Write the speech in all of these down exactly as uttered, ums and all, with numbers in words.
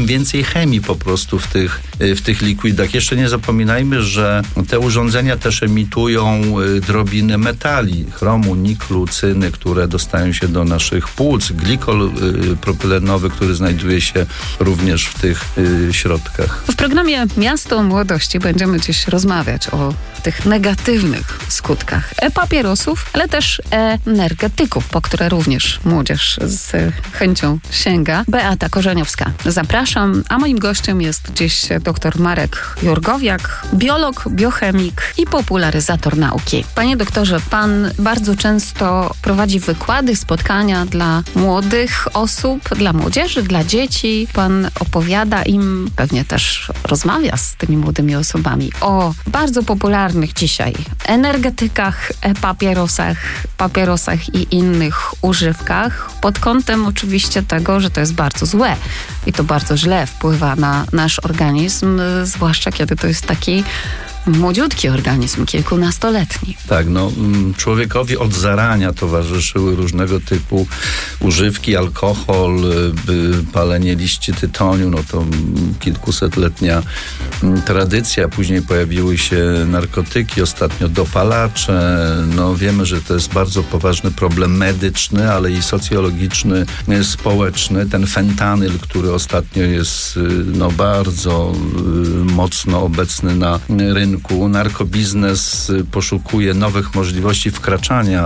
więcej chemii po prostu w tych, w tych likwidach. Jeszcze nie zapominajmy, że te urządzenia też emitują drobiny metali, chromu, niklu, cyny, które dostają się do naszych płuc, glikol propylenowy, który znajduje się również w tych środkach. W programie Miasto Młodości będziemy dziś rozmawiać o tych negatywnych skutkach e-papierosów, ale też e-energetyków, po które również młodzież z chęcią sięga. Beata Korzeniowska. Zapraszam, a moim gościem jest dziś dr Marek Jurgowiak, biolog, biochemik i popularyzator nauki. Panie doktorze, pan bardzo często prowadzi wykłady, spotkania dla młodych osób, dla młodzieży, dla dzieci. Pan opowiada im, pewnie też rozmawia z tymi młodymi osobami o bardzo popularnych dzisiaj energetykach, e-papierosach, papierosach i innych używkach pod kątem oczywiście tego, że to jest bardzo złe i to bardzo źle wpływa na nasz organizm, zwłaszcza kiedy to jest taki młodziutki organizm, kilkunastoletni. Tak, no człowiekowi od zarania towarzyszyły różnego typu używki, alkohol, palenie liści tytoniu, no to kilkusetletnia tradycja. Później pojawiły się narkotyki, ostatnio dopalacze. No wiemy, że to jest bardzo poważny problem medyczny, ale i socjologiczny, społeczny. Ten fentanyl, który ostatnio jest no bardzo mocno obecny na rynku. Narkobiznes poszukuje nowych możliwości wkraczania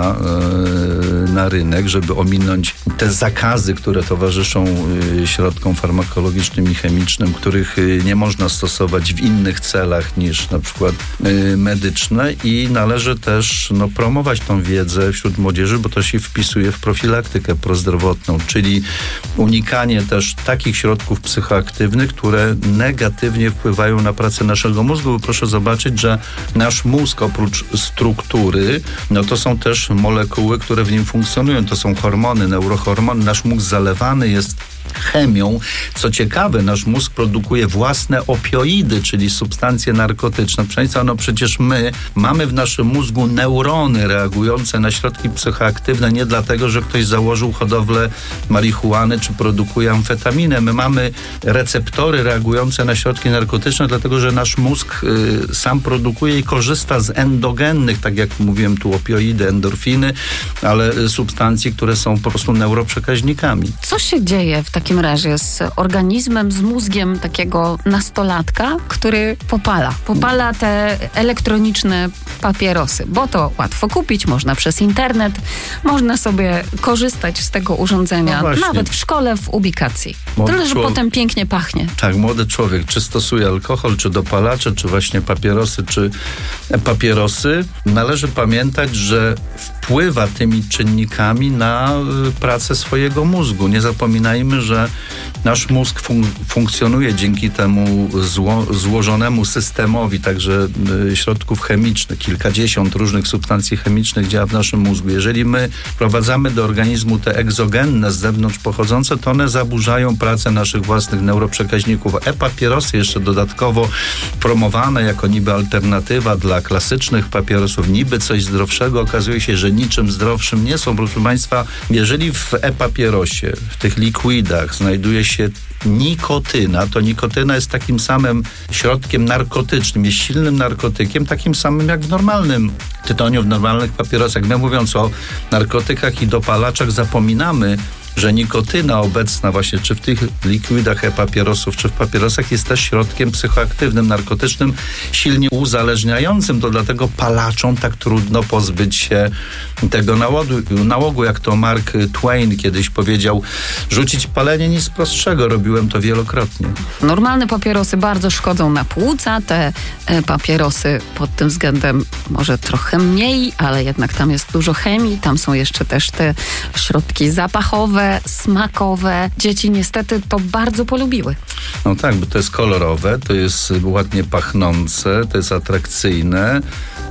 e, na rynek, żeby ominąć te zakazy, które towarzyszą e, środkom farmakologicznym i chemicznym, których e, nie można stosować w innych celach niż na przykład e, medyczne i należy też no, promować tą wiedzę wśród młodzieży, bo to się wpisuje w profilaktykę prozdrowotną, czyli unikanie też takich środków psychoaktywnych, które negatywnie wpływają na pracę naszego mózgu, bo proszę zobaczyć, że nasz mózg oprócz struktury, no to są też molekuły, które w nim funkcjonują. To są hormony, neurohormony. Nasz mózg zalewany jest chemią. Co ciekawe, nasz mózg produkuje własne opioidy, czyli substancje narkotyczne. Proszę Państwa, no przecież my mamy w naszym mózgu neurony reagujące na środki psychoaktywne nie dlatego, że ktoś założył hodowlę marihuany czy produkuje amfetaminę. My mamy receptory reagujące na środki narkotyczne, dlatego że nasz mózg y, sam produkuje i korzysta z endogennych, tak jak mówiłem tu, opioidy, endorfiny, ale substancji, które są po prostu neuroprzekaźnikami. Co się dzieje w takim razie z organizmem, z mózgiem takiego nastolatka, który popala. Popala te elektroniczne papierosy, bo to łatwo kupić, można przez internet, można sobie korzystać z tego urządzenia, no nawet w szkole, w ubikacji. Tyle, że potem pięknie pachnie. Tak, młody człowiek, czy stosuje alkohol, czy dopalacze, czy właśnie papierosy, czy papierosy, należy pamiętać, że wpływa tymi czynnikami na pracę swojego mózgu. Nie zapominajmy, że nasz mózg fun- funkcjonuje dzięki temu zło- złożonemu systemowi także y, środków chemicznych. Kilkadziesiąt różnych substancji chemicznych działa w naszym mózgu. Jeżeli my wprowadzamy do organizmu te egzogenne, z zewnątrz pochodzące, to one zaburzają pracę naszych własnych neuroprzekaźników. E-papierosy jeszcze dodatkowo promowane jako niby alternatywa dla klasycznych papierosów, niby coś zdrowszego, okazuje się, że niczym zdrowszym nie są. Proszę Państwa, jeżeli w e-papierosie, w tych likwidach znajduje się nikotyna, to nikotyna jest takim samym środkiem narkotycznym, jest silnym narkotykiem, takim samym jak w normalnym tytoniu, w normalnych papierosach. My mówiąc o narkotykach i dopalaczach zapominamy, że nikotyna obecna właśnie czy w tych likwidach e-papierosów, czy w papierosach jest też środkiem psychoaktywnym, narkotycznym, silnie uzależniającym. To dlatego palaczom tak trudno pozbyć się tego nałogu, nałogu jak to Mark Twain kiedyś powiedział, rzucić palenie nic prostszego. Robiłem to wielokrotnie. Normalne papierosy bardzo szkodzą na płuca, te e, papierosy pod tym względem może trochę mniej, ale jednak tam jest dużo chemii, tam są jeszcze też te środki zapachowe, smakowe. Dzieci niestety to bardzo polubiły. No tak, bo to jest kolorowe, to jest ładnie pachnące, to jest atrakcyjne.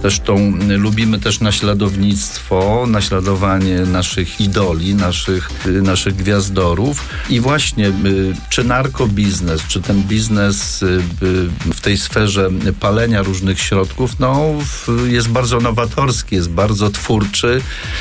Zresztą lubimy też naśladownictwo, naśladowanie naszych idoli, naszych, naszych gwiazdorów i właśnie czy narkobiznes, czy ten biznes w tej sferze palenia różnych środków, no jest bardzo nowatorski, jest bardzo twórczy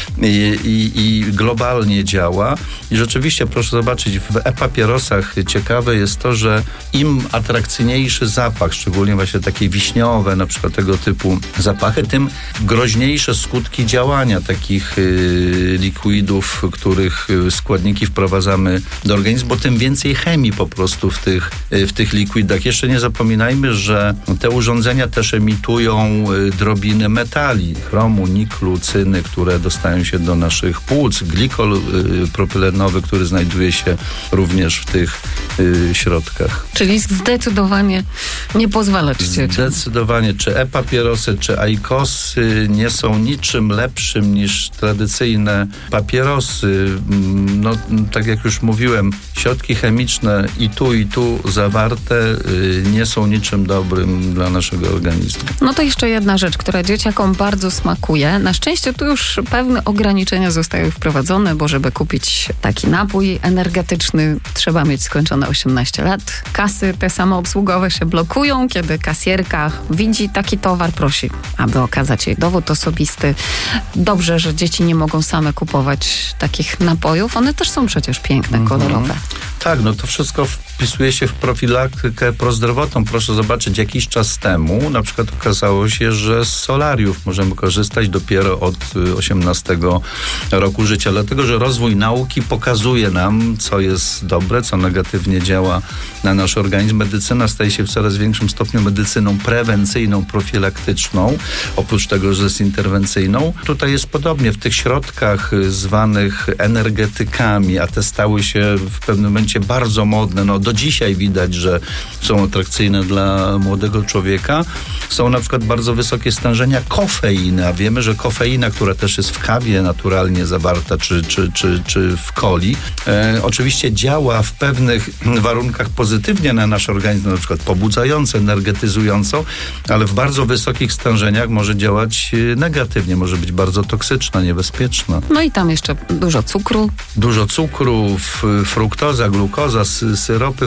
i, i, i globalnie działa. I rzeczywiście proszę zobaczyć, w e-papierosach ciekawe jest to, że im atrakcyjniejszy zapach, szczególnie właśnie takie wiśniowe, na przykład tego typu zapachy, tym groźniejsze skutki działania takich y, likwidów, których składniki wprowadzamy do organizmu, bo tym więcej chemii po prostu w tych, y, w tych likwidach. Jeszcze nie zapominajmy, że te urządzenia też emitują y, drobiny metali, chromu, niklu, cyny, które dostają się do naszych płuc, glikol y, propylenowy, który znajduje się również w tych y, środkach. Czyli zdecydowanie nie pozwalać dzieciom. Zdecydowanie. Czy e-papierosy, czy ajkosy nie są niczym lepszym niż tradycyjne papierosy. No, tak jak już mówiłem, środki chemiczne i tu, i tu zawarte y, nie są niczym dobrym dla naszego organizmu. No to jeszcze jedna rzecz, która dzieciakom bardzo smakuje. Na szczęście tu już pewne ograniczenia zostały wprowadzone, bo żeby kupić taki napój energetyczny, trzeba mieć skończone osiemnaście lat. Kasy te samoobsługowe się blokują, kiedy kasjerka widzi taki towar, prosi, aby okazać jej dowód osobisty. Dobrze, że dzieci nie mogą same kupować takich napojów. One też są przecież piękne, mm-hmm. kolorowe. Tak, no to wszystko wpisuje się w profilaktykę prozdrowotną. Proszę zobaczyć, jakiś czas temu na przykład okazało się, że z solariów możemy korzystać dopiero od osiemnastego roku życia, dlatego że rozwój nauki pokazuje nam, co jest dobre, co negatywnie działa na nasz organizm. Medycyna staje się w coraz większym stopniu medycyną prewencyjną, profilaktyczną, oprócz tego, że jest interwencyjną. Tutaj jest podobnie w tych środkach zwanych energetykami, a te stały się w pewnym momencie bardzo modne. No do dzisiaj widać, że są atrakcyjne dla młodego człowieka. Są na przykład bardzo wysokie stężenia kofeiny, a wiemy, że kofeina, która też jest w kawie naturalnie zawarta, czy, czy, czy, czy w coli, e, oczywiście działa w pewnych warunkach pozytywnie na nasz organizm, na przykład pobudzająco, energetyzująco, ale w bardzo wysokich stężeniach może działać negatywnie, może być bardzo toksyczna, niebezpieczna. No i tam jeszcze dużo cukru. Dużo cukru, fruktoza, glukoza, syropy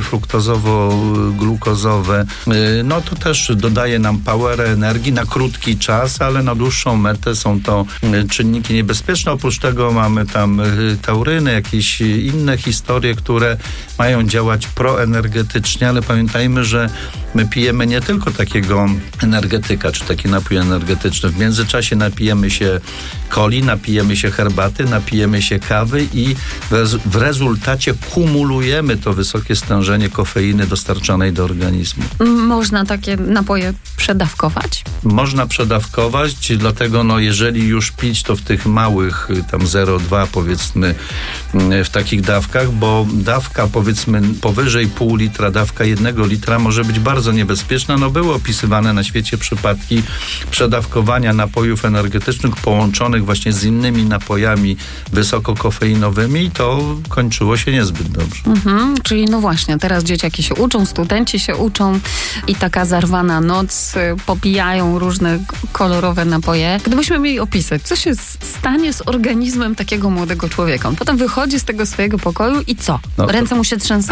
fruktozowo-glukozowe. No to też dodaje nam power, energii na krótki czas, ale na dłuższą metę są to czynniki niebezpieczne. Oprócz tego mamy tam tauryny, jakieś inne historie, które mają działać proenergetycznie, ale pamiętajmy, że my pijemy nie tylko takiego energetyka, czy taki napój energetyczny. W międzyczasie napijemy się coli, napijemy się herbaty, napijemy się kawy i w rezultacie kumulujemy to wysokie stężenie kofeiny dostarczanej do organizmu. Można takie napoje przedawkować? Można przedawkować, dlatego no jeżeli już pić, to w tych małych, tam zero przecinek dwa powiedzmy, w takich dawkach, bo dawka powiedzmy powyżej pół litra, dawka jednego litra może być bardzo niebezpieczna. No były opisywane na świecie przypadki przedawkowania napojów energetycznych połączonych właśnie z innymi napojami wysokokofeinowymi i to kończyło się niezbyt dobrze. Mhm, czyli no właśnie, teraz dzieciaki się uczą, studenci się uczą i taka zarwana noc, popijają różne kolorowe napoje. Gdybyśmy mieli opisać, co się stanie z organizmem takiego młodego człowieka? On potem wychodzi z tego swojego pokoju i co? No, Ręce to, mu się trzęsą?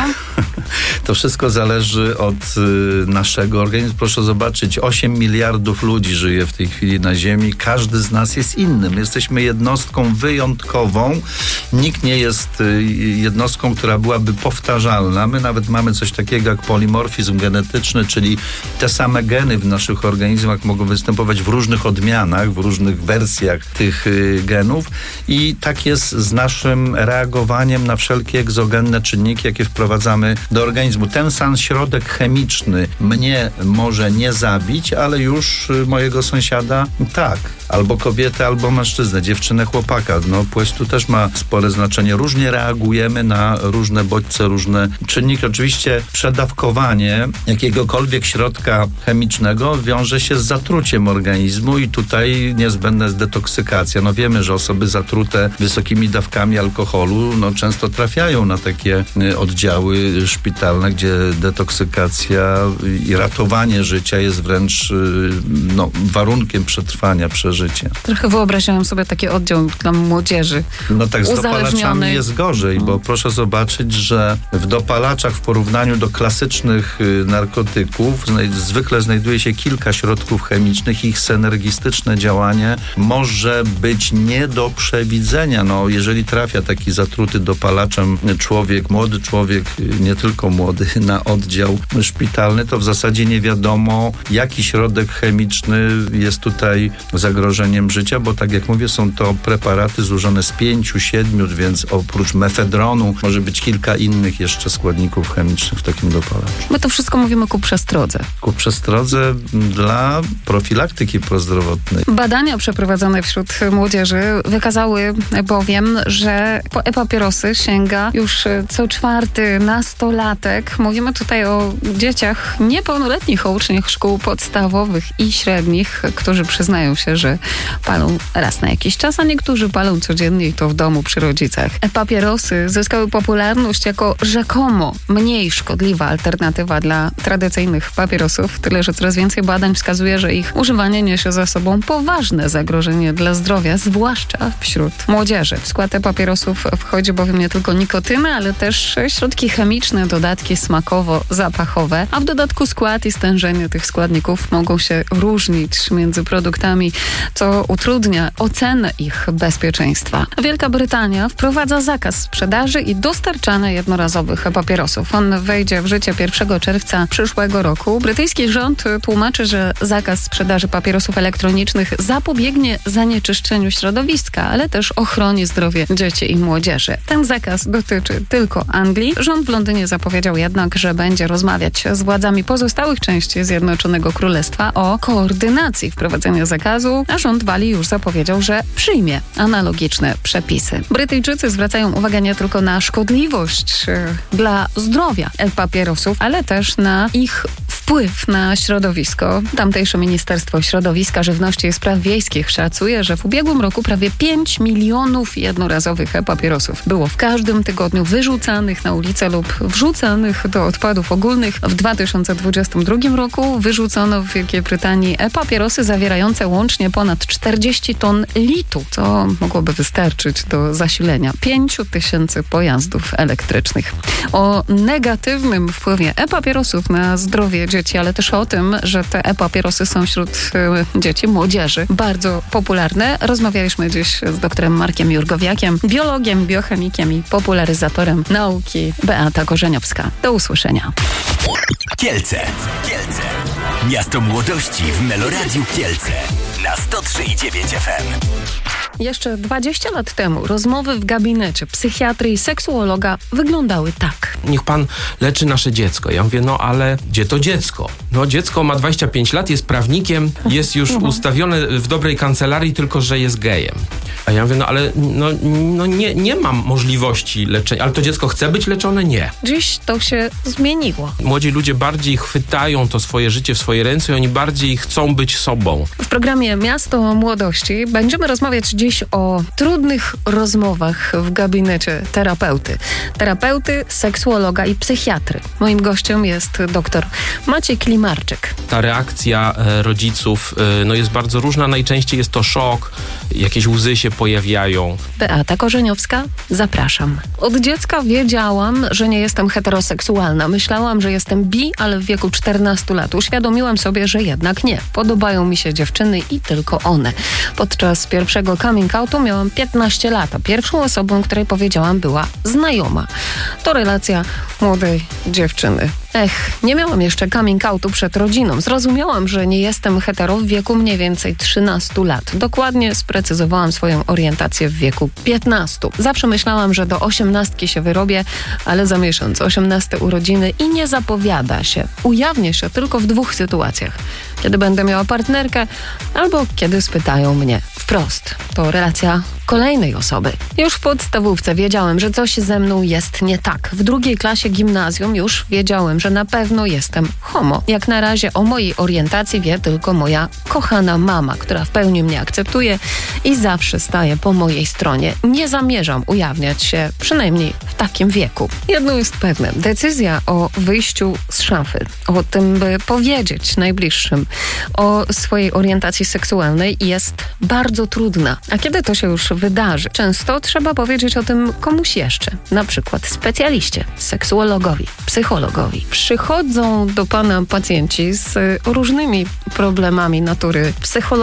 To wszystko zależy od y, naszego organizmu. Proszę zobaczyć, osiem miliardów ludzi żyje w tej chwili na Ziemi. Każdy z nas jest innym. Jesteśmy jednostką wyjątkową. Nikt nie jest y, jednostką, która byłaby powtarzalna. My nawet mamy coś takiego jak polimorfizm genetyczny, czyli te same geny w naszych organizmach mogą występować w różnych odmianach, w różnych wersjach tych y, genów i tak jest z naszym reagowaniem na wszelkie egzogenne czynniki, jakie wprowadzamy do organizmu. Ten sam środek chemiczny mnie może nie zabić, ale już y, mojego sąsiada tak. Albo kobietę, albo mężczyznę, dziewczynę, chłopaka. No płeć tu też ma spore znaczenie. Różnie reagujemy na różne bodźce, różne czynniki. Oczywiście przedawkowanie jakiegokolwiek środka chemicznego chemicznego wiąże się z zatruciem organizmu i tutaj niezbędna jest detoksykacja. No wiemy, że osoby zatrute wysokimi dawkami alkoholu no często trafiają na takie oddziały szpitalne, gdzie detoksykacja i ratowanie życia jest wręcz no, warunkiem przetrwania, przeżycia. Trochę wyobraziłam sobie taki oddział dla młodzieży. No tak, z dopalaczami jest gorzej, bo proszę zobaczyć, że w dopalaczach w porównaniu do klasycznych narkotyków zwykle znajduje się kilka środków chemicznych. Ich synergistyczne działanie może być nie do przewidzenia. No, jeżeli trafia taki zatruty dopalaczem człowiek, młody człowiek, nie tylko młody, na oddział szpitalny, to w zasadzie nie wiadomo, jaki środek chemiczny jest tutaj zagrożeniem życia, bo tak jak mówię, są to preparaty złożone z pięciu, siedmiu, więc oprócz mefedronu może być kilka innych jeszcze składników chemicznych w takim dopalaczu. My to wszystko mówimy ku przestrodze. Ku przestrodze dla profilaktyki prozdrowotnej. Badania przeprowadzone wśród młodzieży wykazały bowiem, że po e-papierosy sięga już co czwarty nastolatek. Mówimy tutaj o dzieciach niepełnoletnich, o uczniach szkół podstawowych i średnich, którzy przyznają się, że palą raz na jakiś czas, a niektórzy palą codziennie i to w domu przy rodzicach. E-papierosy zyskały popularność jako rzekomo mniej szkodliwa alternatywa dla tradycyjnych papierosów, tyle że coraz więcej badań wskazuje, że ich używanie niesie za sobą poważne zagrożenie dla zdrowia, zwłaszcza wśród młodzieży. W skład e-papierosów wchodzi bowiem nie tylko nikotyna, ale też środki chemiczne, dodatki smakowo-zapachowe, a w dodatku skład i stężenie tych składników mogą się różnić między produktami, co utrudnia ocenę ich bezpieczeństwa. Wielka Brytania wprowadza zakaz sprzedaży i dostarczania jednorazowych papierosów. On wejdzie w życie pierwszego czerwca przyszłego roku. Brytyjski rząd tłumaczy, że zakaz sprzedaży papierosów elektronicznych zapobiegnie zanieczyszczeniu środowiska, ale też ochroni zdrowie dzieci i młodzieży. Ten zakaz dotyczy tylko Anglii. Rząd w Londynie zapowiedział jednak, że będzie rozmawiać z władzami pozostałych części Zjednoczonego Królestwa o koordynacji wprowadzenia zakazu, a rząd Walii już zapowiedział, że przyjmie analogiczne przepisy. Brytyjczycy zwracają uwagę nie tylko na szkodliwość y, dla zdrowia e-papierosów, ale też na ich wpływ na środowisko. Tamtejsze Ministerstwo Środowiska, Żywności i Spraw Wiejskich szacuje, że w ubiegłym roku prawie pięć milionów jednorazowych e-papierosów było w każdym tygodniu wyrzucanych na ulicę lub wrzucanych do odpadów ogólnych. W dwa tysiące dwudziestym drugim roku wyrzucono w Wielkiej Brytanii e-papierosy zawierające łącznie ponad czterdzieści ton litu, co mogłoby wystarczyć do zasilenia pięciu tysięcy pojazdów elektrycznych. O negatywnym wpływie e-papierosów na zdrowie dzieci, ale też o tym, że te e-papierosy są wśród y, dzieci, młodzieży bardzo popularne. Rozmawialiśmy dziś z doktorem Markiem Jurgowiakiem, biologiem, biochemikiem i popularyzatorem nauki. Beata Korzeniowska. Do usłyszenia. Kielce. Kielce. Miasto młodości w Meloradiu Kielce. Na sto trzy i dziewięć F M. Jeszcze dwadzieścia lat temu rozmowy w gabinecie psychiatry i seksuologa wyglądały tak. Niech pan leczy nasze dziecko. Ja mówię, no ale gdzie to dziecko? No dziecko ma dwadzieścia pięć lat, jest prawnikiem, jest już ustawione w dobrej kancelarii, tylko że jest gejem. A ja mówię, no ale no, no nie, nie mam możliwości leczenia. Ale to dziecko chce być leczone? Nie. Dziś to się zmieniło. Młodzi ludzie bardziej chwytają to swoje życie w swoje ręce i oni bardziej chcą być sobą. W programie Miasto Młodości będziemy rozmawiać dziś o trudnych rozmowach w gabinecie terapeuty. Terapeuty, seksuologa i psychiatry. Moim gościem jest doktor Maciej Klimarczyk. Ta reakcja e, rodziców e, no jest bardzo różna. Najczęściej jest to szok, jakieś łzy się pojawiają. Beata Korzeniowska, zapraszam. Od dziecka wiedziałam, że nie jestem heteroseksualna. Myślałam, że jestem bi, ale w wieku czternastu lat uświadomiłam sobie, że jednak nie. Podobają mi się dziewczyny i tylko one. Podczas pierwszego coming outu miałam piętnaście lat, a pierwszą osobą, której powiedziałam, była znajoma. To relacja młodej dziewczyny. Ech, nie miałam jeszcze coming outu przed rodziną. Zrozumiałam, że nie jestem hetero w wieku mniej więcej trzynastu lat. Dokładnie sprecyzowałam swoją orientację w wieku piętnastu. Zawsze myślałam, że do osiemnastki się wyrobię, ale za miesiąc osiemnaste urodziny i nie zapowiada się. Ujawnię się tylko w dwóch sytuacjach. Kiedy będę miała partnerkę albo kiedy spytają mnie wprost. To relacja kolejnej osoby. Już w podstawówce wiedziałem, że coś ze mną jest nie tak. W drugiej klasie gimnazjum już wiedziałem, że na pewno jestem homo. Jak na razie o mojej orientacji wie tylko moja kochana mama, która w pełni mnie akceptuje i zawsze staje po mojej stronie. Nie zamierzam ujawniać się, przynajmniej w takim wieku. Jedno jest pewne, decyzja o wyjściu z szafy, o tym, by powiedzieć najbliższym o swojej orientacji seksualnej jest bardzo trudna. A kiedy to się już wydarzy, często trzeba powiedzieć o tym komuś jeszcze, na przykład specjaliście, seksuologowi, psychologowi. Przychodzą do pana pacjenci z różnymi problemami natury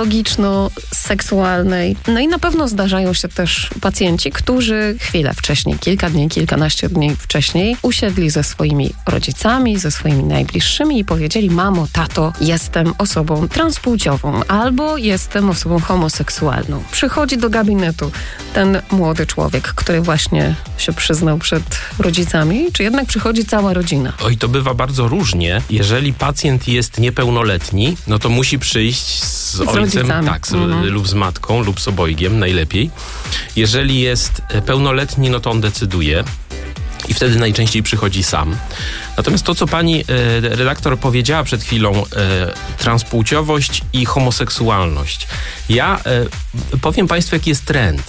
psychologiczno-seksualnej. No i na pewno zdarzają się też pacjenci, którzy chwilę wcześniej, kilka dni, kilkanaście dni wcześniej usiedli ze swoimi rodzicami, ze swoimi najbliższymi i powiedzieli: mamo, tato, jestem osobą transpłciową albo jestem osobą homoseksualną. Przychodzi do gabinetu ten młody człowiek, który właśnie się przyznał przed rodzicami, czy jednak przychodzi cała rodzina? Oj, to bywa bardzo różnie. Jeżeli pacjent jest niepełnoletni, no to musi przyjść z, z ojcem, rodzicami. tak, z, mhm. lub z matką, lub z obojgiem, najlepiej. Jeżeli jest pełnoletni, no to on decyduje. I wtedy najczęściej przychodzi sam. Natomiast to, co pani e, redaktor powiedziała przed chwilą, e, transpłciowość i homoseksualność. Ja e, powiem państwu, jaki jest trend.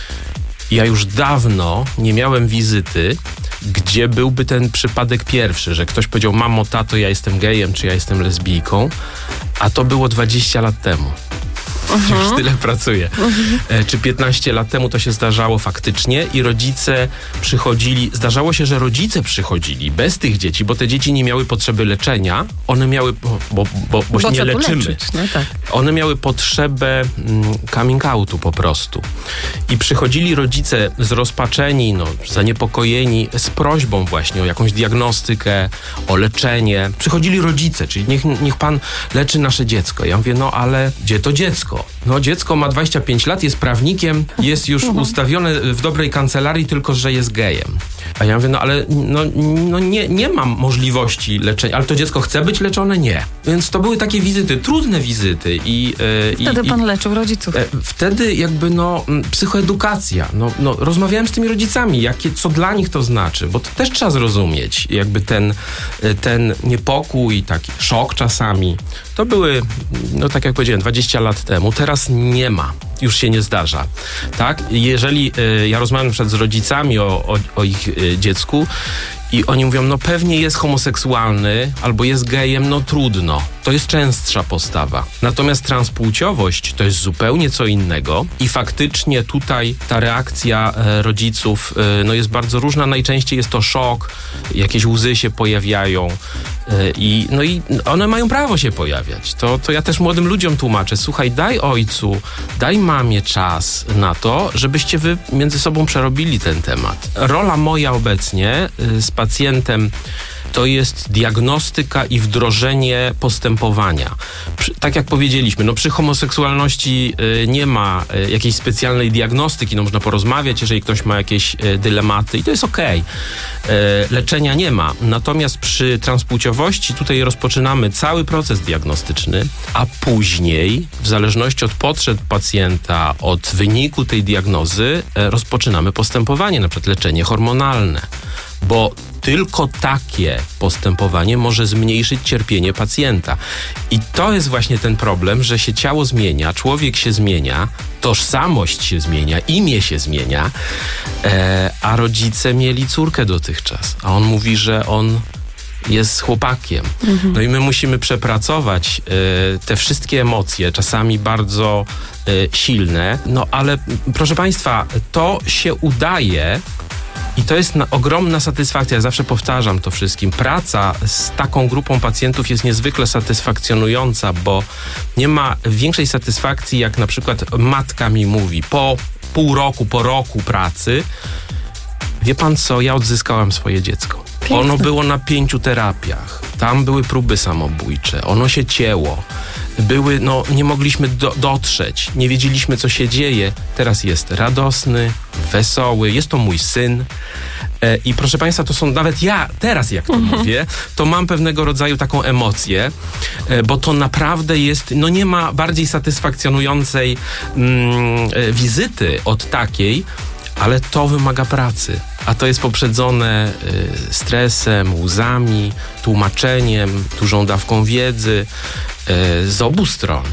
Ja już dawno nie miałem wizyty, gdzie byłby ten przypadek pierwszy, że ktoś powiedział: mamo, tato, ja jestem gejem, czy ja jestem lesbijką, a to było dwadzieścia lat temu. Uh-huh. Już tyle pracuję. Uh-huh. E, czy piętnaście lat temu to się zdarzało faktycznie i rodzice przychodzili, zdarzało się, że rodzice przychodzili bez tych dzieci, bo te dzieci nie miały potrzeby leczenia, one miały, bo, bo, bo, bo się nie leczymy. Leczyć? No tak. One miały potrzebę mm, coming outu po prostu. I przychodzili rodzice zrozpaczeni, no, zaniepokojeni, z prośbą właśnie o jakąś diagnostykę, o leczenie. Przychodzili rodzice, czyli niech, niech pan leczy nasze dziecko. Ja mówię: no ale gdzie to dziecko? No dziecko ma dwadzieścia pięć lat, jest prawnikiem, jest już uh-huh. ustawione w dobrej kancelarii, tylko że jest gejem. A ja mówię: no ale no, no nie, nie mam możliwości leczenia. Ale to dziecko chce być leczone? Nie. Więc to były takie wizyty, trudne wizyty. I, e, wtedy i, pan leczył rodziców. E, wtedy jakby no psychoedukacja. No, no, rozmawiałem z tymi rodzicami, jakie, co dla nich to znaczy, bo to też trzeba zrozumieć. Jakby ten, ten niepokój, taki szok czasami. To były, no tak jak powiedziałem, dwadzieścia lat temu. Teraz nie ma. Już się nie zdarza. Tak? Jeżeli y, ja rozmawiam na przykład z rodzicami o, o, o ich y, dziecku i oni mówią: no pewnie jest homoseksualny albo jest gejem, no trudno. To jest częstsza postawa. Natomiast transpłciowość to jest zupełnie co innego i faktycznie tutaj ta reakcja e, rodziców e, no jest bardzo różna. Najczęściej jest to szok, jakieś łzy się pojawiają e, i, no i one mają prawo się pojawiać. To, to ja też młodym ludziom tłumaczę: słuchaj, daj ojcu, daj mamie czas na to, żebyście wy między sobą przerobili ten temat. Rola moja obecnie e, z pacjentem to jest diagnostyka i wdrożenie postępowania. Przy, tak jak powiedzieliśmy, no przy homoseksualności y, nie ma y, jakiejś specjalnej diagnostyki, no można porozmawiać, jeżeli ktoś ma jakieś y, dylematy i to jest okej. Okay. Y, leczenia nie ma. Natomiast przy transpłciowości tutaj rozpoczynamy cały proces diagnostyczny, a później, w zależności od potrzeb pacjenta, od wyniku tej diagnozy, y, rozpoczynamy postępowanie, na przykład leczenie hormonalne. Bo tylko takie postępowanie może zmniejszyć cierpienie pacjenta. I to jest właśnie ten problem, że się ciało zmienia, człowiek się zmienia, tożsamość się zmienia, imię się zmienia, e, a rodzice mieli córkę dotychczas. A on mówi, że on jest chłopakiem. Mhm. No i my musimy przepracować e, te wszystkie emocje, czasami bardzo e, silne, no ale proszę państwa, to się udaje. I to jest na, ogromna satysfakcja. Ja zawsze powtarzam to wszystkim. Praca z taką grupą pacjentów jest niezwykle satysfakcjonująca, bo nie ma większej satysfakcji, jak na przykład matka mi mówi po pół roku, po roku pracy: wie pan co, ja odzyskałam swoje dziecko. Piękne. Ono było na pięciu terapiach. Tam były próby samobójcze. Ono się cięło. były, no nie mogliśmy do, dotrzeć, nie wiedzieliśmy, co się dzieje. Teraz jest radosny, wesoły, jest to mój syn. E, I proszę Państwa, to są nawet ja, teraz jak to mhm. mówię, to mam pewnego rodzaju taką emocję, e, bo to naprawdę jest, no nie ma bardziej satysfakcjonującej mm, e, wizyty od takiej, ale to wymaga pracy, a to jest poprzedzone y, stresem, łzami, tłumaczeniem, dużą dawką wiedzy y, z obu stron.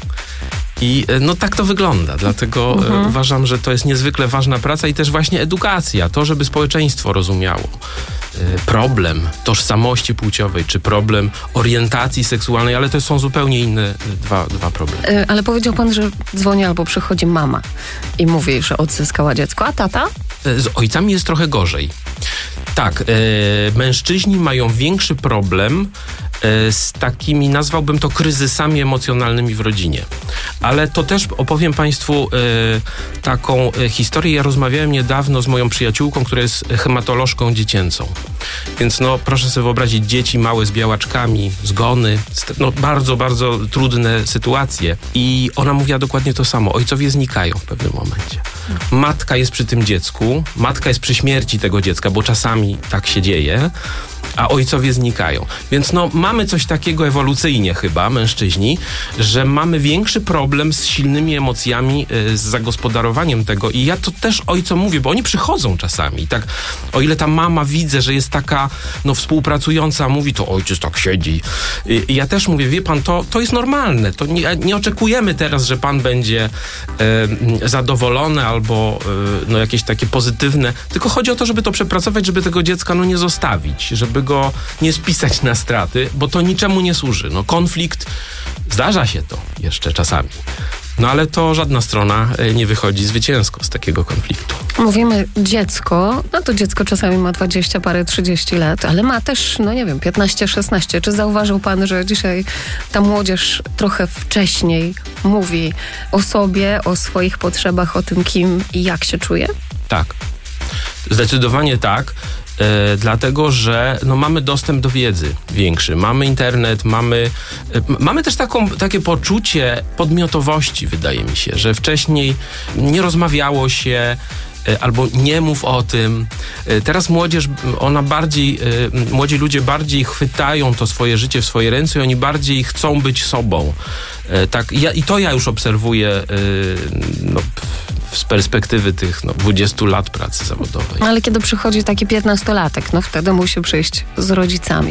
I y, no tak to wygląda, dlatego mhm. y, uważam, że to jest niezwykle ważna praca i też właśnie edukacja, to, żeby społeczeństwo rozumiało y, problem tożsamości płciowej, czy problem orientacji seksualnej, ale to są zupełnie inne y, dwa, dwa problemy. Y, ale powiedział pan, że dzwoni albo przychodzi mama i mówi, że odzyskała dziecko, a tata? Y, z ojcami jest trochę gorzej. Tak, y, mężczyźni mają większy problem z takimi, nazwałbym to, kryzysami emocjonalnymi w rodzinie. Ale to też opowiem Państwu y, taką y, historię. Ja rozmawiałem niedawno z moją przyjaciółką, która jest hematolożką dziecięcą. Więc no, proszę sobie wyobrazić, dzieci małe z białaczkami, zgony, no, bardzo, bardzo trudne sytuacje. I ona mówiła dokładnie to samo. Ojcowie znikają w pewnym momencie. Matka jest przy tym dziecku, matka jest przy śmierci tego dziecka, bo czasami tak się dzieje, a ojcowie znikają. Więc no, mamy coś takiego ewolucyjnie chyba, mężczyźni, że mamy większy problem z silnymi emocjami, y, z zagospodarowaniem tego. I ja to też ojcom mówię, bo oni przychodzą czasami. Tak, o ile ta mama widzę, że jest taka no, współpracująca, mówi, to ojciec tak siedzi. I, i ja też mówię, wie pan, to, to jest normalne. To nie, nie oczekujemy teraz, że pan będzie y, zadowolony albo y, no, jakieś takie pozytywne. Tylko chodzi o to, żeby to przepracować, żeby tego dziecka no, nie zostawić, żeby go nie spisać na straty, bo to niczemu nie służy. No konflikt, zdarza się to jeszcze czasami. No ale to żadna strona nie wychodzi zwycięsko z takiego konfliktu. Mówimy dziecko, no to dziecko czasami ma dwadzieścia parę, trzydzieści lat, ale ma też, no nie wiem, piętnaście, szesnaście. Czy zauważył pan, że dzisiaj ta młodzież trochę wcześniej mówi o sobie, o swoich potrzebach, o tym, kim i jak się czuje? Tak. Zdecydowanie tak. E, dlatego, że no, mamy dostęp do wiedzy większy, mamy internet, mamy, e, mamy też taką, takie poczucie podmiotowości, wydaje mi się, że wcześniej nie rozmawiało się e, albo nie mów o tym. E, teraz młodzież, ona bardziej, e, młodzi ludzie bardziej chwytają to swoje życie w swoje ręce i oni bardziej chcą być sobą. E, tak, ja, i to ja już obserwuję e, no, z perspektywy tych no, dwudziestu lat pracy zawodowej. Ale kiedy przychodzi taki piętnastolatek, no wtedy musi przyjść z rodzicami.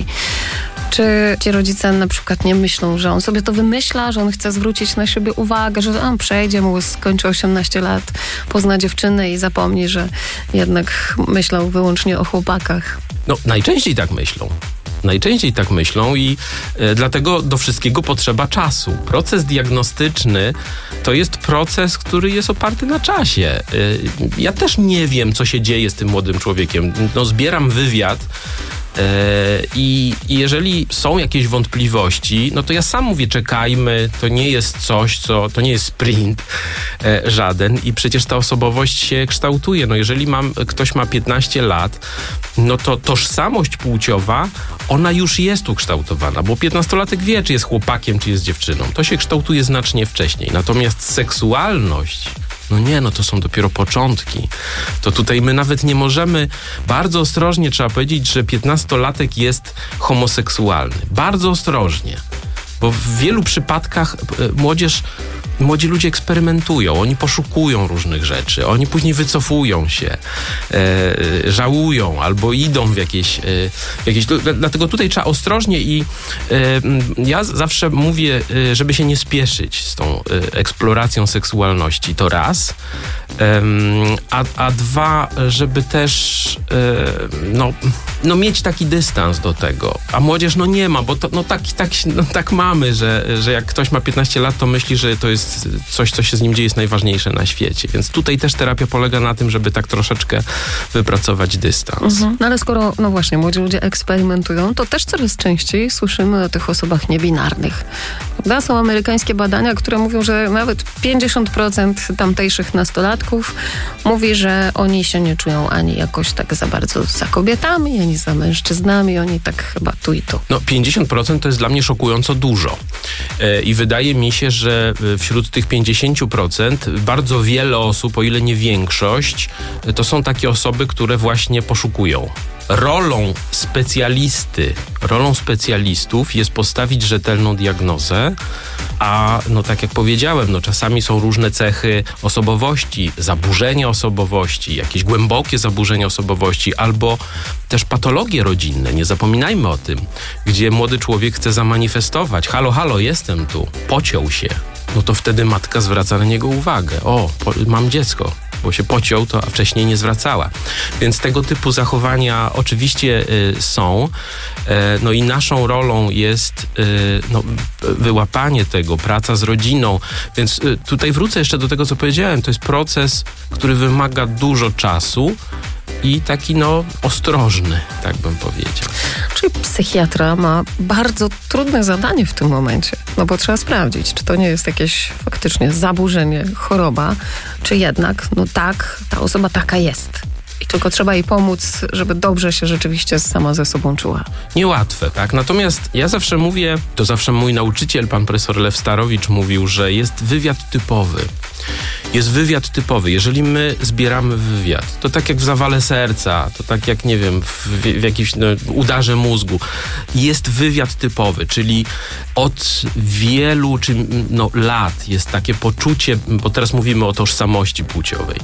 Czy ci rodzice na przykład nie myślą, że on sobie to wymyśla, że on chce zwrócić na siebie uwagę, że on przejdzie, mu skończy osiemnaście lat, pozna dziewczynę i zapomni, że jednak myślał wyłącznie o chłopakach? No, najczęściej tak myślą. Najczęściej tak myślą i e, dlatego do wszystkiego potrzeba czasu. Proces diagnostyczny to jest proces, który jest oparty na czasie. E, ja też nie wiem, co się dzieje z tym młodym człowiekiem. No, zbieram wywiad i jeżeli są jakieś wątpliwości, no to ja sam mówię, czekajmy, to nie jest coś, co, to nie jest sprint e, żaden i przecież ta osobowość się kształtuje. No jeżeli mam, ktoś ma piętnaście lat, no to tożsamość płciowa, ona już jest ukształtowana, bo piętnastolatek wie, czy jest chłopakiem, czy jest dziewczyną. To się kształtuje znacznie wcześniej. Natomiast seksualność, no nie, no to są dopiero początki. To tutaj my nawet nie możemy, bardzo ostrożnie trzeba powiedzieć, że piętnastolatek jest homoseksualny. Bardzo ostrożnie. Bo w wielu przypadkach młodzież, młodzi ludzie eksperymentują, oni poszukują różnych rzeczy, oni później wycofują się, e, żałują albo idą w jakieś... E, w jakieś dlatego tutaj trzeba ostrożnie i e, ja zawsze mówię, e, żeby się nie spieszyć z tą e, eksploracją seksualności, to raz, e, a, a dwa, żeby też e, no, no mieć taki dystans do tego, a młodzież no nie ma, bo to, no tak, tak, no tak mamy, że, że jak ktoś ma piętnaście lat, to myśli, że to jest coś, co się z nim dzieje, jest najważniejsze na świecie. Więc tutaj też terapia polega na tym, żeby tak troszeczkę wypracować dystans. Mhm. No ale skoro, no właśnie, młodzi ludzie eksperymentują, to też coraz częściej słyszymy o tych osobach niebinarnych. Prawda? Są amerykańskie badania, które mówią, że nawet pięćdziesiąt procent tamtejszych nastolatków mówi, że oni się nie czują ani jakoś tak za bardzo za kobietami, ani za mężczyznami, oni tak chyba tu i tu. No pięćdziesiąt procent to jest dla mnie szokująco dużo. I wydaje mi się, że wśród tych pięćdziesiąt procent bardzo wiele osób, o ile nie większość, to są takie osoby, które właśnie poszukują. Rolą specjalisty, rolą specjalistów jest postawić rzetelną diagnozę, a no tak jak powiedziałem, no czasami są różne cechy osobowości, zaburzenia osobowości, jakieś głębokie zaburzenia osobowości, albo też patologie rodzinne, nie zapominajmy o tym, gdzie młody człowiek chce zamanifestować, halo, halo, jestem tu, pociął się, no to wtedy matka zwraca na niego uwagę, o, po, mam dziecko, bo się pociął, to a wcześniej nie zwracała. Więc tego typu zachowania oczywiście y, są. Y, no i naszą rolą jest y, no, wyłapanie tego, praca z rodziną. Więc y, tutaj wrócę jeszcze do tego, co powiedziałem. To jest proces, który wymaga dużo czasu i taki no ostrożny, tak bym powiedział. Czyli psychiatra ma bardzo trudne zadanie w tym momencie, no bo trzeba sprawdzić, czy to nie jest jakieś faktycznie zaburzenie, choroba, czy jednak, no tak, ta osoba taka jest. I tylko trzeba jej pomóc, żeby dobrze się rzeczywiście sama ze sobą czuła. Niełatwe, tak? Natomiast ja zawsze mówię, to zawsze mój nauczyciel, pan profesor Lew Starowicz mówił, że jest wywiad typowy. Jest wywiad typowy. Jeżeli my zbieramy wywiad, to tak jak w zawale serca, to tak jak, nie wiem, w, w jakimś no, udarze mózgu. Jest wywiad typowy, czyli od wielu czy, no, lat jest takie poczucie, bo teraz mówimy o tożsamości płciowej,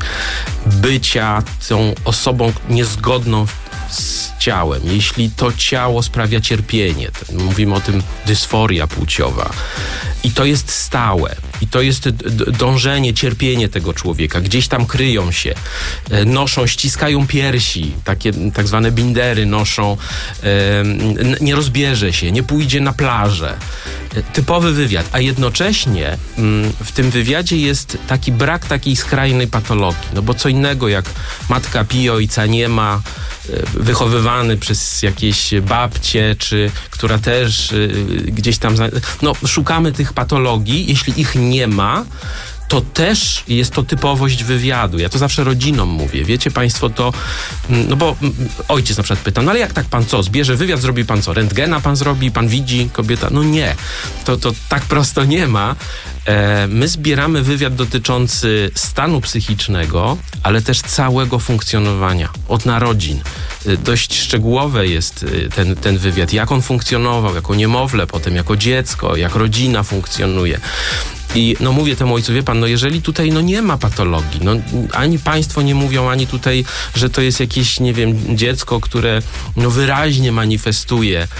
bycia tą osobą niezgodną z ciałem. Jeśli to ciało sprawia cierpienie, mówimy o tym dysforia płciowa, i to jest stałe, i to jest d- dążenie, cierpienie tego człowieka. Gdzieś tam kryją się, e, noszą, ściskają piersi, takie tak zwane bindery noszą, e, n- nie rozbierze się, nie pójdzie na plażę. E, typowy wywiad, a jednocześnie m, w tym wywiadzie jest taki brak takiej skrajnej patologii, no bo co innego jak matka pije, ojca nie ma, wychowywany przez jakieś babcie, czy która też y, gdzieś tam, no szukamy tych patologii, jeśli ich nie ma, to też jest to typowość wywiadu. Ja to zawsze rodzinom mówię. Wiecie państwo, to, no bo ojciec na przykład pyta, no ale jak tak pan co? Zbierze wywiad, zrobi pan co? Rentgena pan zrobi? Pan widzi? Kobieta? No nie. To, to tak prosto nie ma. E, my zbieramy wywiad dotyczący stanu psychicznego, ale też całego funkcjonowania. Od narodzin. E, dość szczegółowe jest ten, ten wywiad. Jak on funkcjonował, jako niemowlę, potem jako dziecko, jak rodzina funkcjonuje. I no mówię temu ojcu, wie pan, no jeżeli tutaj no nie ma patologii, no ani państwo nie mówią, ani tutaj, że to jest jakieś, nie wiem, dziecko, które no wyraźnie manifestuje e,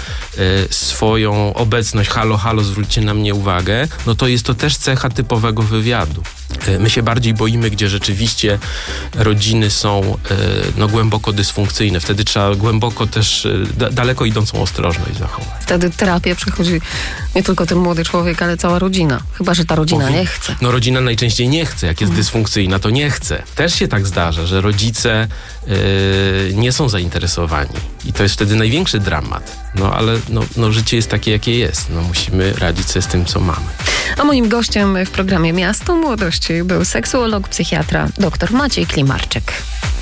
swoją obecność, halo, halo, zwróćcie na mnie uwagę, no to jest to też cecha typowego wywiadu. E, my się bardziej boimy, gdzie rzeczywiście rodziny są e, no głęboko dysfunkcyjne. Wtedy trzeba głęboko też, e, da, daleko idącą ostrożność zachować. Wtedy terapię przechodzi nie tylko ten młody człowiek, ale cała rodzina. Chyba że ta rodzina Powi- nie chce. No rodzina najczęściej nie chce. Jak jest dysfunkcyjna, to nie chce. Też się tak zdarza, że rodzice yy, nie są zainteresowani. I to jest wtedy największy dramat. No ale no, no, życie jest takie, jakie jest. No musimy radzić sobie z tym, co mamy. A moim gościem w programie Miasto Młodości był seksuolog, psychiatra dr Maciej Klimarczyk.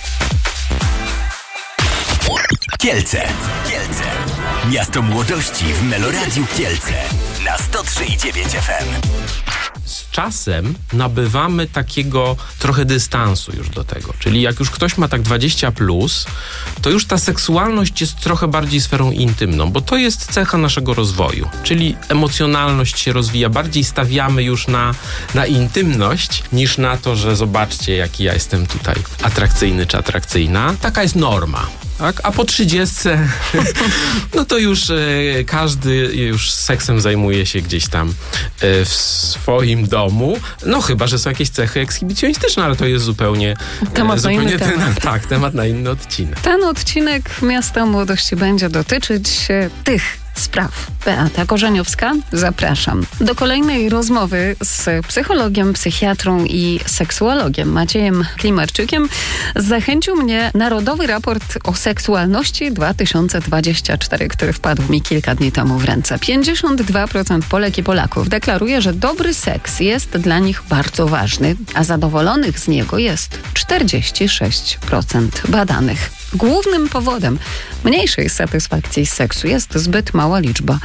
Kielce. Kielce. Miasto Młodości w Meloradiu Kielce. Na sto trzy i dziewięć F M. Z czasem nabywamy takiego trochę dystansu już do tego. Czyli jak już ktoś ma tak dwadzieścia plus, to już ta seksualność jest trochę bardziej sferą intymną, bo to jest cecha naszego rozwoju. Czyli emocjonalność się rozwija. Bardziej stawiamy już na, na intymność, niż na to, że zobaczcie, jaki ja jestem tutaj atrakcyjny czy atrakcyjna. Taka jest norma. Tak? A po trzydziestce no to już e, każdy już seksem zajmuje się gdzieś tam e, w swoim domu. No chyba, że są jakieś cechy ekshibicjonistyczne, ale to jest zupełnie temat e, zupełnie na inny ten, temat. Tak, temat na inny odcinek. Ten odcinek Miasta Młodości będzie dotyczyć e, tych spraw. Beata Korzeniowska, zapraszam. Do kolejnej rozmowy z psychologiem, psychiatrą i seksuologiem Maciejem Klimarczykiem zachęcił mnie Narodowy Raport o Seksualności dwa tysiące dwudziesty czwarty, który wpadł mi kilka dni temu w ręce. pięćdziesiąt dwa procent Polek i Polaków deklaruje, że dobry seks jest dla nich bardzo ważny, a zadowolonych z niego jest czterdzieści sześć procent badanych. Głównym powodem mniejszej satysfakcji z seksu jest zbyt mała liczba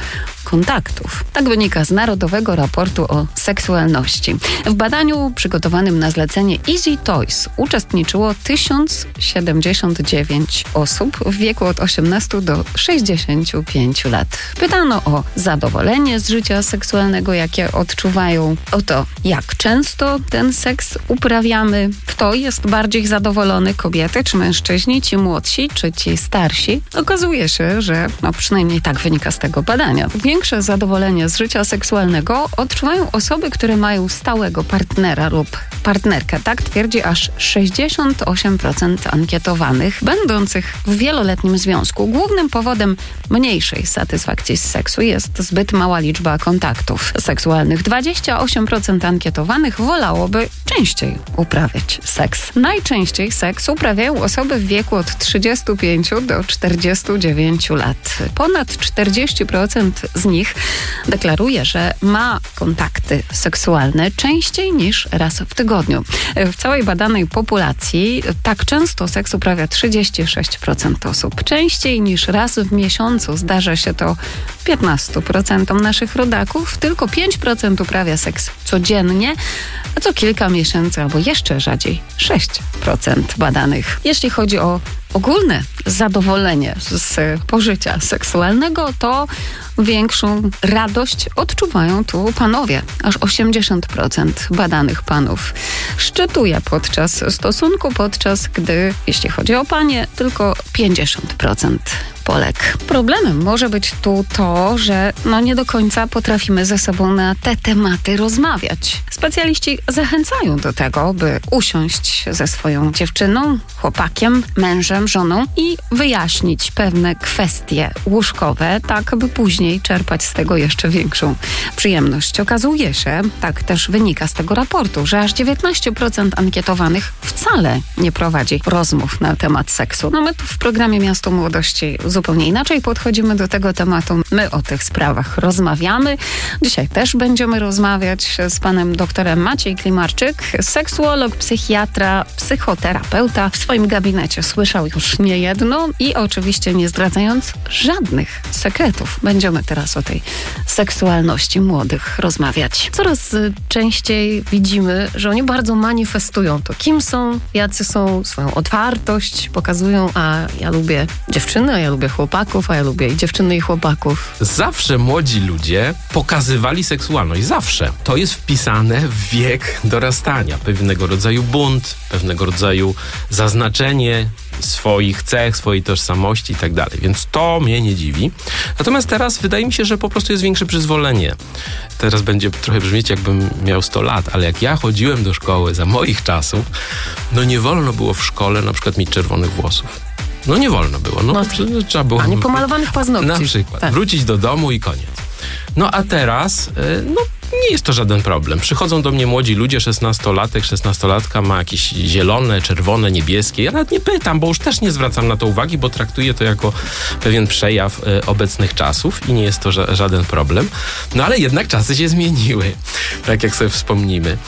kontaktów. Tak wynika z Narodowego Raportu o Seksualności. W badaniu przygotowanym na zlecenie Easy Toys uczestniczyło tysiąc siedemdziesiąt dziewięć osób w wieku od osiemnastu do sześćdziesięciu pięciu lat. Pytano o zadowolenie z życia seksualnego, jakie odczuwają, o to, jak często ten seks uprawiamy, kto jest bardziej zadowolony, kobiety czy mężczyźni, ci młodsi czy ci starsi. Okazuje się, że no przynajmniej tak wynika z tego badania. Większe zadowolenie z życia seksualnego odczuwają osoby, które mają stałego partnera lub partnerkę. Tak twierdzi aż sześćdziesiąt osiem procent ankietowanych będących w wieloletnim związku. Głównym powodem mniejszej satysfakcji z seksu jest zbyt mała liczba kontaktów seksualnych. dwadzieścia osiem procent ankietowanych wolałoby częściej uprawiać seks. Najczęściej seks uprawiają osoby w wieku od trzydziestu pięciu do czterdziestu dziewięciu lat. Ponad czterdzieści procent z nich deklaruje, że ma kontakty seksualne częściej niż raz w tygodniu. W całej badanej populacji tak często seks uprawia trzydzieści sześć procent osób. Częściej niż raz w miesiącu zdarza się to piętnaście procent naszych rodaków. Tylko pięć procent uprawia seks codziennie, a co kilka miesięcy albo jeszcze rzadziej sześć procent badanych. Jeśli chodzi o ogólne zadowolenie z pożycia seksualnego, to większą radość odczuwają tu panowie. Aż osiemdziesiąt procent badanych panów szczytuje podczas stosunku, podczas gdy, jeśli chodzi o panie, tylko pięćdziesiąt procent Polek. Problemem może być tu to, że no nie do końca potrafimy ze sobą na te tematy rozmawiać. Specjaliści zachęcają do tego, by usiąść ze swoją dziewczyną, chłopakiem, mężem, żoną i wyjaśnić pewne kwestie łóżkowe, tak by później czerpać z tego jeszcze większą przyjemność. Okazuje się, tak też wynika z tego raportu, że aż dziewiętnaście procent ankietowanych wcale nie prowadzi rozmów na temat seksu. No my tu w programie Miasto Młodości zupełnie inaczej podchodzimy do tego tematu. My o tych sprawach rozmawiamy. Dzisiaj też będziemy rozmawiać z panem doktorem Maciej Klimarczyk, seksuolog, psychiatra, psychoterapeuta. W swoim gabinecie słyszał już niejedno i oczywiście nie zdradzając żadnych sekretów. Będziemy teraz o tej seksualności młodych rozmawiać. Coraz częściej widzimy, że oni bardzo manifestują to, kim są, jacy są, swoją otwartość pokazują, a ja lubię dziewczyny, a ja lubię chłopaków, a ja lubię i dziewczyny i chłopaków. Zawsze młodzi ludzie pokazywali seksualność. Zawsze. To jest wpisane w wiek dorastania. Pewnego rodzaju bunt, pewnego rodzaju zaznaczenie swoich cech, swojej tożsamości i tak dalej. Więc to mnie nie dziwi. Natomiast teraz wydaje mi się, że po prostu jest większe przyzwolenie. Teraz będzie trochę brzmieć, jakbym miał sto lat, ale jak ja chodziłem do szkoły za moich czasów, no nie wolno było w szkole na przykład mieć czerwonych włosów. No nie wolno było. No, no to, trzeba było... A nie pomalowanych paznokci. Na przykład. Tak. Wrócić do domu i koniec. No a teraz, no nie jest to żaden problem. Przychodzą do mnie młodzi ludzie, szesnastolatek, szesnastolatka ma jakieś zielone, czerwone, niebieskie. Ja nawet nie pytam, bo już też nie zwracam na to uwagi, bo traktuję to jako pewien przejaw e, obecnych czasów i nie jest to ża- żaden problem. No ale jednak czasy się zmieniły, tak jak sobie wspomnimy.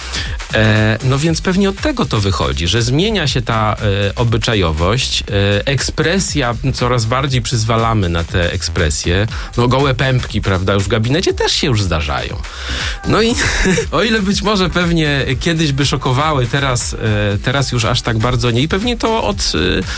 E, no więc pewnie od tego to wychodzi, że zmienia się ta e, obyczajowość, e, ekspresja, coraz bardziej przyzwalamy na te ekspresje. No gołe pępki, prawda, już w gabinecie też się już zdarzają. No i o ile być może pewnie kiedyś by szokowały, teraz, teraz już aż tak bardzo nie. I pewnie to od,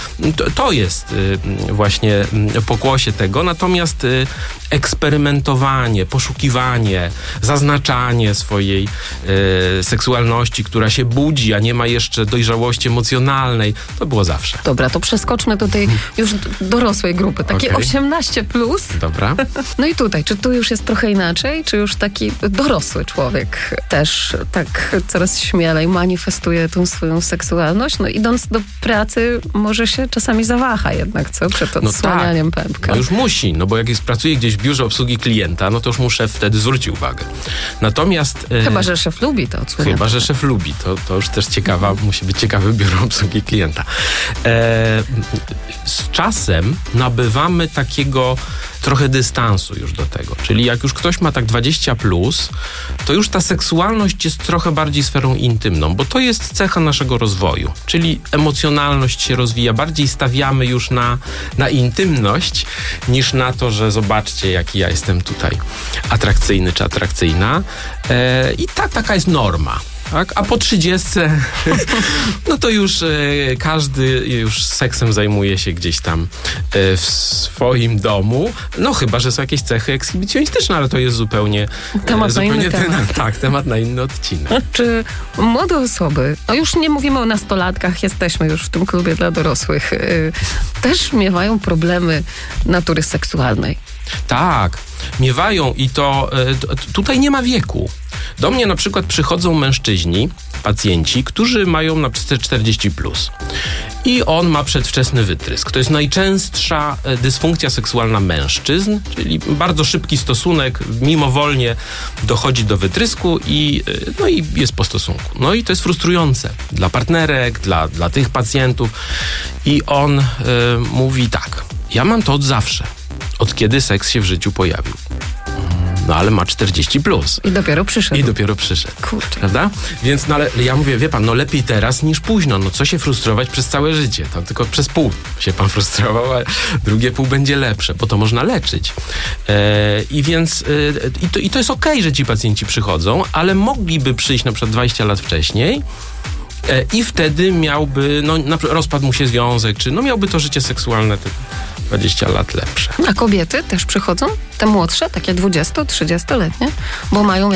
to jest właśnie pokłosie tego. Natomiast eksperymentowanie, poszukiwanie, zaznaczanie swojej e, seksualności, która się budzi, a nie ma jeszcze dojrzałości emocjonalnej, to było zawsze. Dobra, to przeskoczmy do tej już dorosłej grupy, takie Okay. osiemnaście plus. Dobra. No i tutaj, czy tu już jest trochę inaczej, czy już taki dorosły człowiek też tak coraz śmielej manifestuje tą swoją seksualność? No idąc do pracy może się czasami zawaha jednak, co? Przed odsłanianiem no tak. pępka. No już musi, no bo jak jest, pracuje gdzieś w biurze obsługi klienta, no to już mu szef wtedy zwróci uwagę. Natomiast... Chyba, e, że szef lubi to odsłanianie. Chyba, że szef lubi. To, to już też ciekawa, musi być ciekawy biuro obsługi klienta. E, z czasem nabywamy takiego trochę dystansu już do tego. Czyli jak już ktoś ma tak dwadzieścia plus, to już ta seksualność jest trochę bardziej sferą intymną, bo to jest cecha naszego rozwoju, czyli emocjonalność się rozwija, bardziej stawiamy już na, na intymność niż na to, że zobaczcie, jaki ja jestem tutaj atrakcyjny czy atrakcyjna. E, I ta, taka jest norma. Tak? A po trzydziestce no to już e, każdy już seksem zajmuje się gdzieś tam e, w swoim domu. No chyba, że są jakieś cechy ekshibicjonistyczne, ale to jest zupełnie Temat e, zupełnie na inny ten, temat. Tak, temat na inny odcinek. Czy młode osoby, no już nie mówimy o nastolatkach, jesteśmy już w tym klubie dla dorosłych, yy, też miewają problemy natury seksualnej? Tak, miewają i to e, t- tutaj nie ma wieku. Do mnie na przykład przychodzą mężczyźni, pacjenci, którzy mają na przykład czterdzieści plus. I on ma przedwczesny wytrysk. To jest najczęstsza e, dysfunkcja seksualna mężczyzn, czyli bardzo szybki stosunek, mimowolnie dochodzi do wytrysku i, e, no i jest po stosunku. No i to jest frustrujące dla partnerek, dla, dla tych pacjentów. I on e, mówi tak, ja mam to od zawsze. Od kiedy seks się w życiu pojawił. No ale ma czterdzieści plus. I dopiero przyszedł. I dopiero przyszedł. Kurczę. Prawda? Więc no ale ja mówię, wie pan, no lepiej teraz niż późno. No co się frustrować przez całe życie? To tylko przez pół się pan frustrował, a drugie pół będzie lepsze, bo to można leczyć. E, I więc e, i, to, i to jest okej, że ci pacjenci przychodzą, ale mogliby przyjść na przykład dwadzieścia lat wcześniej e, i wtedy miałby, no na przykład rozpadł mu się związek, czy no miałby to życie seksualne te dwadzieścia lat lepsze. A kobiety też przychodzą? Te młodsze, takie dwudziesto-trzydziestoletnie? Bo mają